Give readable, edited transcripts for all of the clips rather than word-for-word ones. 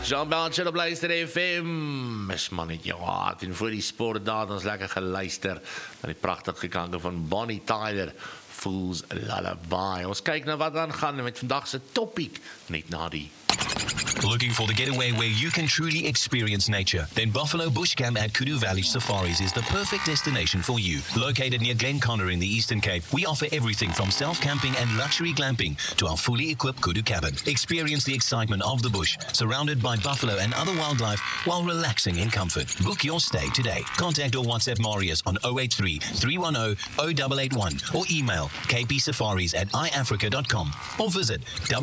Jean Belcher op Luister FM. Is man net jou hart. En voor die sportdaad ons lekker geluister na die pragtige klanke van Bonnie Tyler, Fool's Lullaby. Ons kyk na wat aangaan met vandag se topic net na die. Looking for the getaway where you can truly experience nature? Then Buffalo Bush Camp at Kudu Valley Safaris is the perfect destination for you. Located near Glenconnor in the Eastern Cape, we offer everything from self-camping and luxury glamping to our fully equipped Kudu cabin. Experience the excitement of the bush, surrounded by buffalo and other wildlife while relaxing in comfort. Book your stay today. Contact or WhatsApp Marius on 083 310 0881 or email kpsafaris@iafrica.com or visit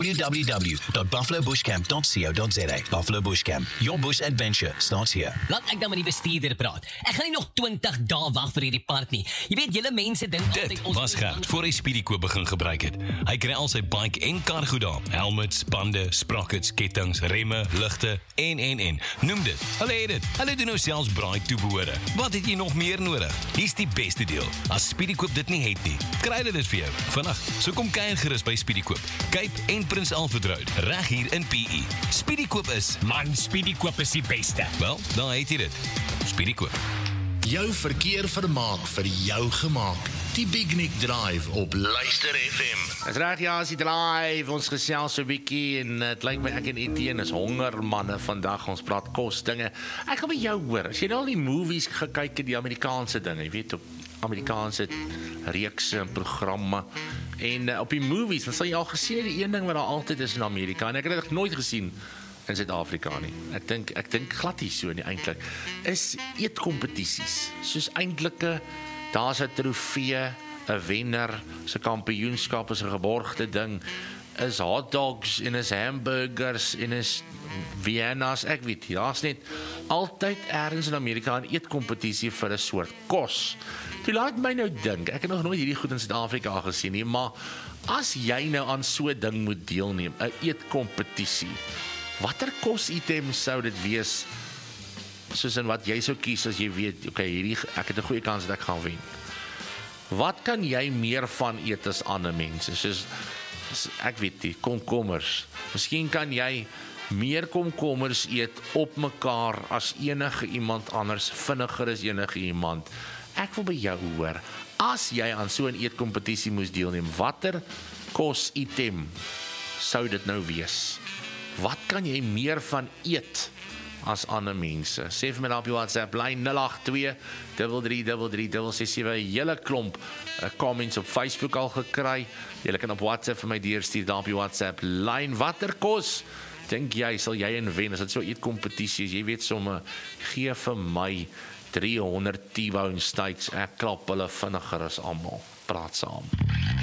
www.buffalobushcamp.co.za. Buffalo Bush Camp. Your bush adventure starts here. Laat ek dan met die bestuurder praat. Ek gaan nie nog 20 dae wag vir hierdie part nie. Jy weet, julle mense dink Dit was geld voor hy Speedykoop begin gebruik het. Hy kry al sy bike en kar goed daar. Helmets, bande, sprockets, kettings, remme, ligte en. Noem dit. Hulle het dit. Hulle doen nou selfs braai toebehore. Wat het jy nog meer nodig? Hier's die beste deel. As Speedykoop dit nie het nie, kry hulle dit vir jou. Vandag, so kom kuier gerus by Speedykoop. Cape en Prins Alfred Road, reg hier in PE. Speedykoop is, Man, Speedykoop is die beste. wel, dan het jy dit. Speedykoop. Jou verkeer vermaak vir jou gemaak. Die Big Nick Drive op Luister FM. Dis reg, ja, as die drive, ons gesels so 'n bietjie en het lyk my ek en Etienne is hongermanne vandag, ons praat kos dinge. Ek gaan by jou hoor, as jy nou al die movies gekyk het, die Amerikaanse dinge, jy weet, op Amerikaanse reekse en programme, en op die movies, dan sal jy al gesien het, die een ding wat daar altyd is in Amerika, en ek het dit nog nooit gesien in Suid-Afrika nie. Ek dink glad nie so nie eintlik. Is eetkompetisies, soos eintlike, daar's 'n trofee, 'n wenner, se kampioenskap is 'n geborgde ding, is hotdogs en is hamburgers en is Vienna's, ek weet nie, daar's net altyd ergens in Amerika 'n eetkompetisie vir 'n soort kos. Toe laat my nou dink, ek het nog nooit hierdie goed in Suid-Afrika gesien nie, maar as jy nou aan so 'n ding moet deelneem, 'n eetkompetisie, watter kos-item sou dit wees, soos in wat jy sou kies as jy weet, okay, ek het 'n goeie kans dat ek gaan wen. Wat kan jy meer van eet as ander mense? Soos, ek weet nie, komkommers. Miskien kan jy meer komkommers eet op mekaar as enige iemand anders, vinniger as enige iemand. Ek wil by jou hoor, as jy aan so 'n eetkompetisie moes deelneem, watter kos-item sou dit nou wees? Wat kan jy meer van eet as ander mense? Sê vir my op die WhatsApp lyn 082 333367, 'n hele klomp comments op Facebook al gekry. Jy kan op WhatsApp vir my deurstuur op die WhatsApp lyn. Watter kos dink jy sal jy in wen as dit so 'n eetkompetisie is? Jy weet sommer, gee vir my 300 T-bone steaks. Ek klap hulle vinniger as almal. Praat saam.